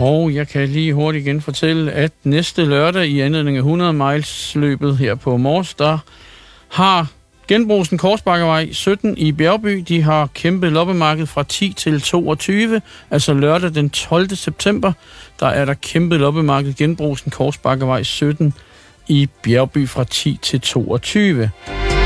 Og jeg kan lige hurtigt igen fortælle, at næste lørdag i anledning af 100 miles løbet her på Mors, der har Genbrugsen Korsbakkevej 17 i Bjergby, de har kæmpe loppemarked fra 10 til 22, altså lørdag den 12. september, der er der kæmpe loppemarked Genbrugsen Korsbakkevej 17 i Bjergby fra 10 til 22.